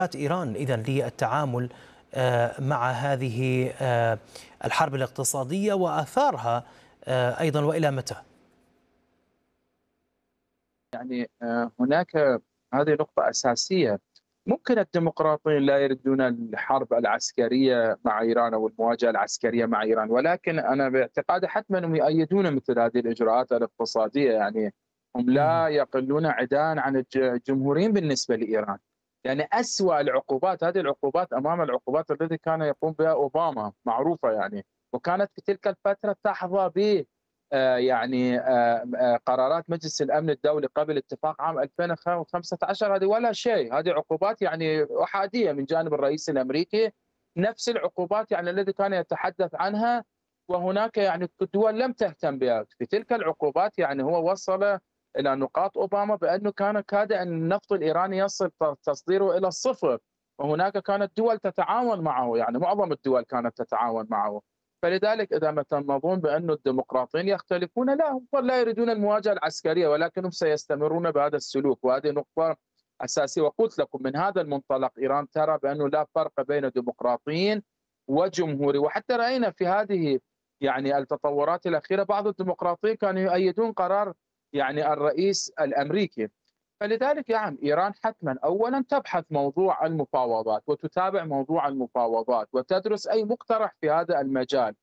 إيران إذن للتعامل مع هذه الحرب الاقتصادية وآثارها أيضا، وإلى متى؟ يعني هناك هذه نقطة أساسية. ممكن الديمقراطيين لا يريدون الحرب العسكرية مع إيران أو المواجهة العسكرية مع إيران، ولكن أنا باعتقادي حتما هم يؤيدون مثل هذه الإجراءات الاقتصادية. يعني هم لا يقلون عداء عن الجمهوريين بالنسبة لإيران. يعني أسوأ العقوبات، هذه العقوبات أمام العقوبات التي كان يقوم بها أوباما معروفة يعني، وكانت في تلك الفترة تحظى ب قرارات مجلس الامن الدولي قبل اتفاق عام 2015. هذه ولا شيء، هذه عقوبات يعني احاديه من جانب الرئيس الامريكي، نفس العقوبات يعني الذي كان يتحدث عنها. وهناك يعني دول لم تهتم بها في تلك العقوبات. يعني هو وصل الى نقاط اوباما بانه كان كاد ان النفط الايراني يصل تصديره الى الصفر، وهناك كانت دول تتعاون معه، يعني معظم الدول كانت تتعاون معه. فلذلك إذا ما تنظرون بأن الديمقراطيين يختلفون، لا، هم لا يريدون المواجهة العسكرية، ولكنهم سيستمرون بهذا السلوك، وهذه نقطة أساسية. وقلت لكم من هذا المنطلق إيران ترى بأنه لا فرق بين ديمقراطيين وجمهوري. وحتى رأينا في هذه يعني التطورات الأخيرة بعض الديمقراطيين كانوا يؤيدون قرار يعني الرئيس الأمريكي. فلذلك يعني إيران حتما أولا تبحث موضوع المفاوضات وتتابع موضوع المفاوضات وتدرس أي مقترح في هذا المجال.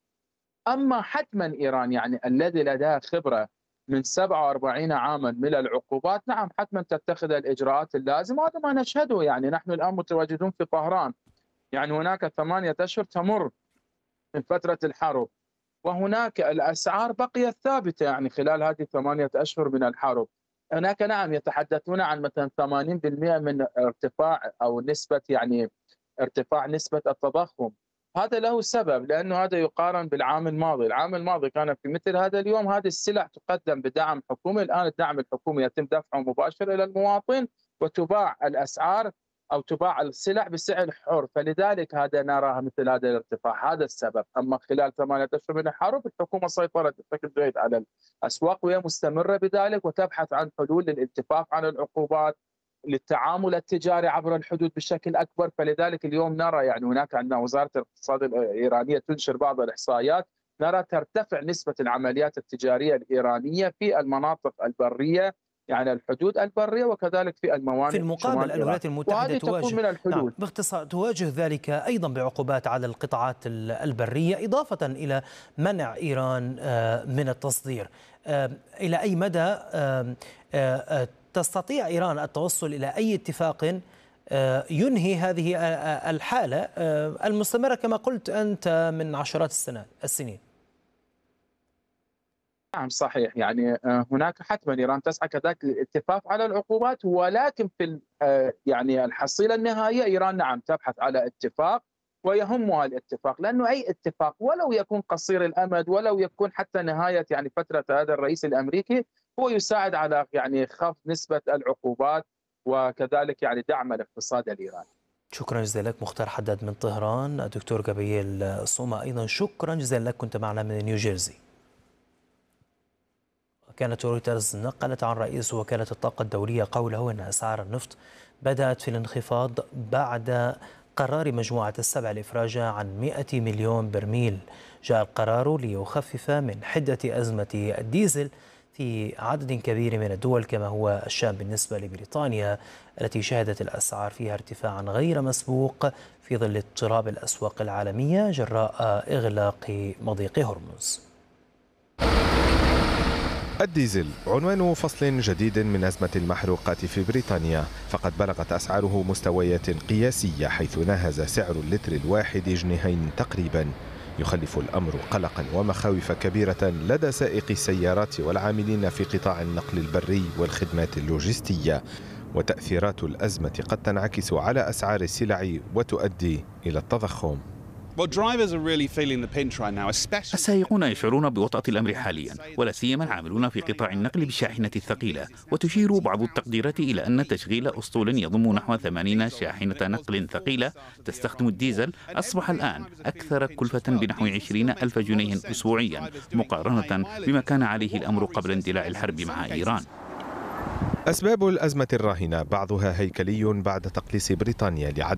أما حتما إيران يعني الذي لديها خبرة من 47 عاما من العقوبات، نعم حتما تتخذ الإجراءات اللازمة، وهذا ما نشهده. يعني نحن الآن متواجدون في طهران، يعني هناك 8 أشهر تمر من فترة الحرب، وهناك الأسعار بقيت ثابتة يعني خلال هذه 8 أشهر من الحرب. هناك نعم يتحدثون عن مثلا 80% من ارتفاع أو نسبة يعني ارتفاع نسبة التضخم. هذا له سبب، لأنه هذا يقارن بالعام الماضي. العام الماضي كان في مثل هذا اليوم هذه السلع تقدم بدعم حكومي، الآن الدعم الحكومي يتم دفعه مباشر إلى المواطن، وتباع الأسعار أو تباع السلع بسعر حر. فلذلك هذا نراها مثل هذا الارتفاع، هذا السبب. أما خلال 8 أشهر من الحرب الحكومة سيطرت بشكل جيد على الأسواق، وهي مستمرة بذلك وتبحث عن حلول للاتفاق عن العقوبات، للتعامل التجاري عبر الحدود بشكل أكبر. فلذلك اليوم نرى يعني هناك عندنا وزارة الاقتصاد الإيرانية تنشر بعض الإحصائيات، نرى ترتفع نسبة العمليات التجارية الإيرانية في المناطق البرية، يعني الحدود البرية، وكذلك في الموانئ في المقابل الولايات المتحدة تكون من الحلول. باختصار تواجه ذلك أيضا بعقوبات على القطاعات البرية، إضافة إلى منع إيران من التصدير. إلى أي مدى تستطيع إيران التوصل إلى أي اتفاق ينهي هذه الحالة المستمرة كما قلت أنت من عشرات السنين؟ نعم صحيح. يعني هناك حتما إيران تسعى كذلك للاتفاق على العقوبات، ولكن في يعني الحصيلة النهائية إيران نعم تبحث على اتفاق، ويهمها الاتفاق، لأنه أي اتفاق ولو يكون قصير الأمد، ولو يكون حتى نهاية يعني فترة هذا الرئيس الأمريكي، هو يساعد على يعني خفض نسبة العقوبات وكذلك يعني دعم الاقتصاد الإيراني. شكرا جزيلا لك مختار حداد من طهران. الدكتور جابرييل صوما أيضا شكرا جزيلا لك، كنت معنا من نيوجيرسي. كانت رويترز نقلت عن رئيس وكالة الطاقة الدولية قوله أن أسعار النفط بدأت في الانخفاض بعد قرار مجموعة السبع الإفراج عن 100 مليون برميل. جاء القرار ليخفف من حدة أزمة الديزل في عدد كبير من الدول، كما هو الشأن بالنسبة لبريطانيا التي شهدت الأسعار فيها ارتفاعا غير مسبوق في ظل اضطراب الأسواق العالمية جراء إغلاق مضيق هرمز. الديزل عنوان فصل جديد من أزمة المحروقات في بريطانيا، فقد بلغت أسعاره مستويات قياسية، حيث ناهز سعر اللتر الواحد جنيهين تقريبا، يخلف الأمر قلقا ومخاوف كبيرة لدى سائقي السيارات والعاملين في قطاع النقل البري والخدمات اللوجستية. وتأثيرات الأزمة قد تنعكس على أسعار السلع وتؤدي إلى التضخم. السائقون يشعرون بوطأة الأمر حاليا، ولا سيما العاملون في قطاع النقل بالشاحنة الثقيلة. وتشير بعض التقديرات إلى أن تشغيل أسطول يضم نحو 80 شاحنة نقل ثقيلة تستخدم الديزل أصبح الآن أكثر كلفة بنحو 20,000 جنيه أسبوعيا، مقارنة بما كان عليه الأمر قبل اندلاع الحرب مع إيران. أسباب الأزمة الراهنة بعضها هيكلي بعد تقليص بريطانيا